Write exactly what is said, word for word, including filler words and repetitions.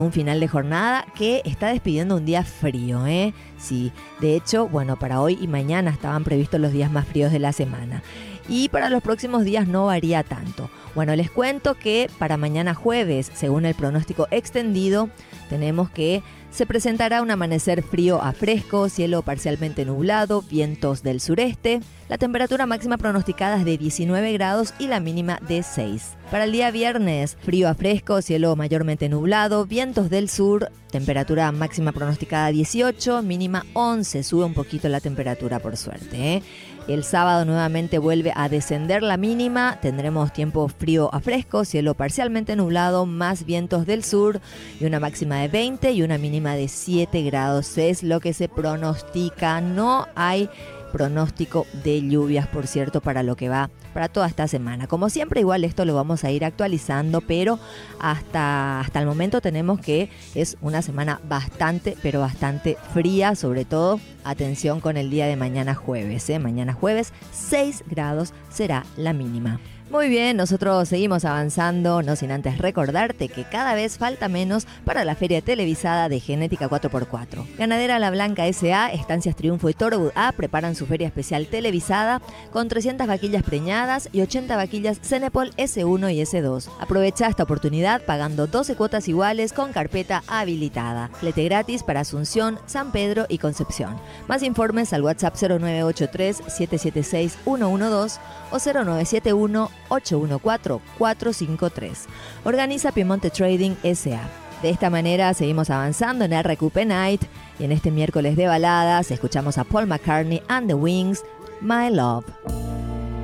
Un final de jornada que está despidiendo un día frío, ¿eh? Sí, de hecho, bueno, para hoy y mañana estaban previstos los días más fríos de la semana. Y para los próximos días no varía tanto. Bueno, les cuento que para mañana jueves, según el pronóstico extendido, tenemos que se presentará un amanecer frío a fresco, cielo parcialmente nublado, vientos del sureste. La temperatura máxima pronosticada es de diecinueve grados y la mínima de seis. Para el día viernes, frío a fresco, cielo mayormente nublado, vientos del sur, temperatura máxima pronosticada dieciocho, mínima once. Sube un poquito la temperatura por suerte, ¿eh? El sábado nuevamente vuelve a descender la mínima, tendremos tiempo frío a fresco, cielo parcialmente nublado, más vientos del sur y una máxima de veinte y una mínima de siete grados. Es lo que se pronostica. No hay pronóstico de lluvias, por cierto, para lo que va para toda esta semana. Como siempre, igual esto lo vamos a ir actualizando, pero hasta, hasta el momento tenemos que es una semana bastante, pero bastante fría, sobre todo, atención con el día de mañana jueves, ¿eh? Mañana jueves, seis grados será la mínima. Muy bien, nosotros seguimos avanzando, no sin antes recordarte que cada vez falta menos para la feria televisada de Genética cuatro por cuatro. Ganadera La Blanca S A, Estancias Triunfo y Torowood A preparan su feria especial televisada con trescientas vaquillas preñadas y ochenta vaquillas Cenepol S uno y S dos. Aprovecha esta oportunidad pagando doce cuotas iguales con carpeta habilitada. Flete gratis para Asunción, San Pedro y Concepción. Más informes al WhatsApp cero nueve ocho tres, siete siete seis, uno uno dos o cero nueve siete uno, ocho uno cuatro, cuatro cinco tres. Organiza Piemonte Trading S A. De esta manera seguimos avanzando en R Q P Night y en este miércoles de baladas escuchamos a Paul McCartney and the Wings, My Love.